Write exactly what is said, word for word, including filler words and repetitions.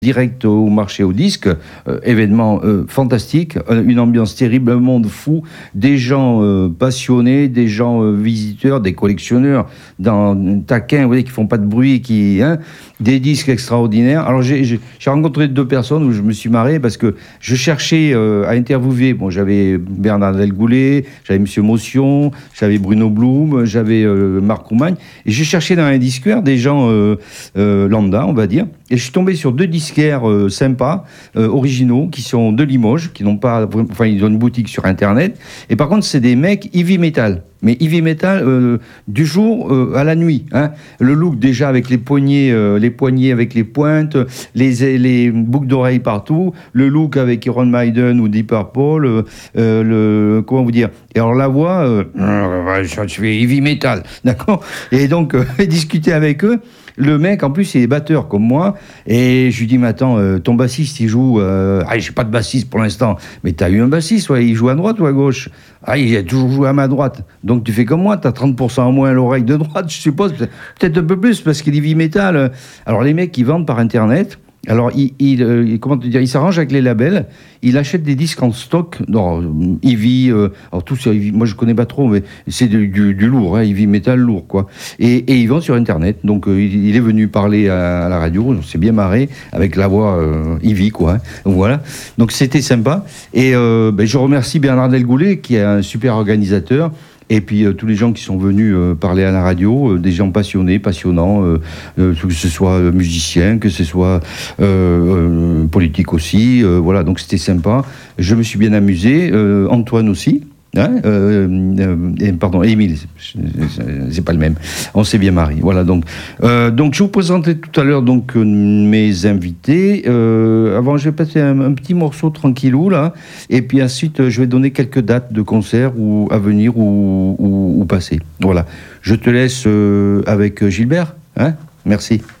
direct au marché au disque, euh, événement euh, fantastique, euh, une ambiance terrible, un monde fou, des gens euh, passionnés, des gens euh, visiteurs, des collectionneurs, dans, taquins, vous voyez, qui font pas de bruit, qui, hein, des disques extraordinaires. Alors j'ai, j'ai, j'ai rencontré deux personnes où je me suis marré parce que je cherchais euh, à interviewer. Bon, j'avais Bernard Delgoulet, j'avais Monsieur Motion, j'avais Bruno Blum, j'avais euh, Marc Roumagne, et j'ai cherché dans les disquaires des gens euh, euh, lambda, on va dire. Et je suis tombé sur deux disquaires euh, sympas, euh, originaux, qui sont de Limoges, qui n'ont pas, enfin, ils ont une boutique sur Internet. Et par contre, c'est des mecs heavy metal. Mais heavy metal euh, du jour euh, à la nuit. Hein. Le look déjà avec les poignets, euh, les poignets avec les pointes, les, les boucles d'oreilles partout. Le look avec Iron Maiden ou Deep Purple. Euh, euh, le comment vous dire. Et alors la voix, euh, je fais heavy metal, d'accord. Et donc euh, discuter avec eux. Le mec, en plus, il est batteur comme moi. Et je lui dis, mais attends, euh, ton bassiste, il joue... Euh... Ah, j'ai pas de bassiste pour l'instant. Mais t'as eu un bassiste, ouais, il joue à droite ou à gauche? Ah, il a toujours joué à ma droite. Donc tu fais comme moi, t'as trente pour cent en moins à l'oreille de droite, je suppose. Peut-être un peu plus, parce qu'il est heavy metal. Alors les mecs, ils vendent par Internet... Alors, il, il, euh, comment te dire, il s'arrange avec les labels, il achète des disques en stock, non, Heavy, euh, alors tout ça, moi je connais pas trop, mais c'est du, du, du lourd, hein, Heavy Metal lourd, quoi. Et, et il vend sur Internet, donc euh, il, il est venu parler à, à la radio, on s'est bien marré, avec la voix euh, Heavy, quoi. Hein, donc voilà, donc c'était sympa. Et euh, ben, je remercie Bernard Delgoulet, qui est un super organisateur. Et puis euh, tous les gens qui sont venus euh, parler à la radio, euh, des gens passionnés, passionnants, euh, euh, que ce soit euh, musiciens, que ce soit euh, euh, politique aussi. Euh, voilà, donc c'était sympa. Je me suis bien amusé. Euh, Antoine aussi. Hein, euh, euh, pardon, Émile, c'est pas le même. On s'est bien marié. Voilà, donc, euh, donc je vous présentais tout à l'heure donc euh, mes invités. Euh, avant, je vais passer un, un petit morceau tranquillou là, et puis ensuite je vais donner quelques dates de concerts ou à venir ou, ou, ou passer. Voilà. Je te laisse euh, avec Gilbert. Hein, merci.